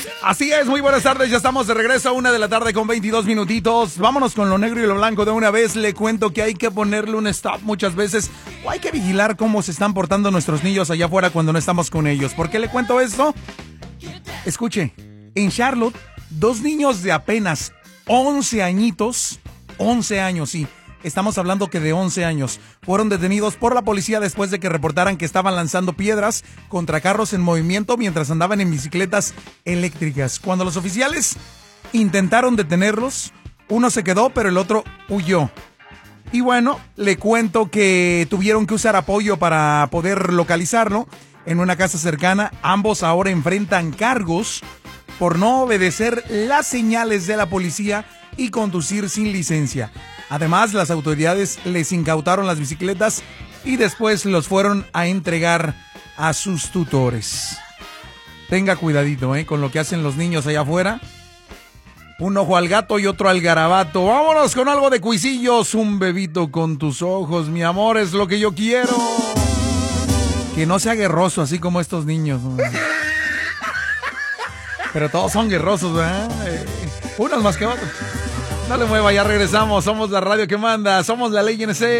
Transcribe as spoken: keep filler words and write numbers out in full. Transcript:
Así es, muy buenas tardes, ya estamos de regreso a una de la tarde con veintidós minutitos. Vámonos con lo negro y lo blanco de una vez. Le cuento que hay que ponerle un stop muchas veces o hay que vigilar cómo se están portando nuestros niños allá afuera cuando no estamos con ellos. ¿Por qué le cuento esto? Escuche, en Charlotte, dos niños de apenas once añitos, once años, sí. Estamos hablando que de once años, fueron detenidos por la policía después de que reportaran que estaban lanzando piedras contra carros en movimiento mientras andaban en bicicletas eléctricas. Cuando los oficiales intentaron detenerlos, uno se quedó, pero el otro huyó. Y bueno, le cuento que tuvieron que usar apoyo para poder localizarlo en una casa cercana. Ambos ahora enfrentan cargos por no obedecer las señales de la policía y conducir sin licencia. Además, las autoridades les incautaron las bicicletas y después los fueron a entregar a sus tutores. Tenga cuidadito, ¿eh? Con lo que hacen los niños allá afuera. Un ojo al gato y otro al garabato. Vámonos con algo de cuisillos. Un bebito con tus ojos, mi amor, es lo que yo quiero. Que no sea guerroso así como estos niños, ¿no? Pero todos son guerrosos, ¿verdad? Eh, unos más que otros. No le mueva, ya regresamos. Somos la radio que manda. Somos la Ley N C.